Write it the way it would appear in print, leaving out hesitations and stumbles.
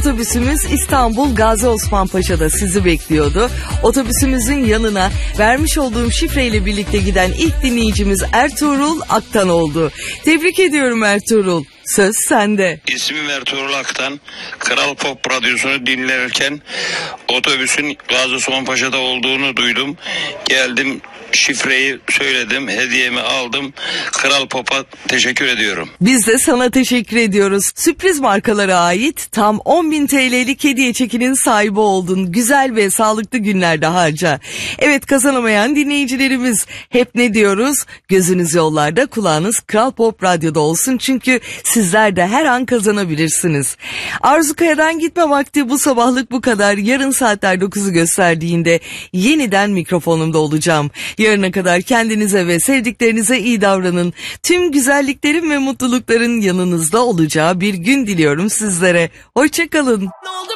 Otobüsümüz İstanbul Gazi Osman Paşa'da sizi bekliyordu. Otobüsümüzün yanına vermiş olduğum şifreyle birlikte giden ilk dinleyicimiz Ertuğrul Aktan oldu. Tebrik ediyorum Ertuğrul. Söz sende. İsmim Ertuğrul Aktan. Kral Pop Radyosu'nu dinlerken otobüsün Gazi Osman Paşa'da olduğunu duydum. Geldim, şifreyi söyledim, hediyemi aldım. Kral Pop'a teşekkür ediyorum. Biz de sana teşekkür ediyoruz. Sürpriz markalara ait tam 10.000 TL'lik hediye çekinin sahibi oldun. Güzel ve sağlıklı günlerde harca. Evet, kazanamayan dinleyicilerimiz hep ne diyoruz? Gözünüz yollarda, kulağınız Kral Pop Radyo'da olsun. Çünkü sizler de her an kazanabilirsiniz. Arzu Kaya'dan gitme vakti bu sabahlık bu kadar. Yarın saatler 9'u gösterdiğinde yeniden mikrofonumda olacağım. Yarına kadar kendinize ve sevdiklerinize iyi davranın. Tüm güzelliklerin ve mutlulukların yanınızda olacağı bir gün diliyorum sizlere. Hoşça kalın.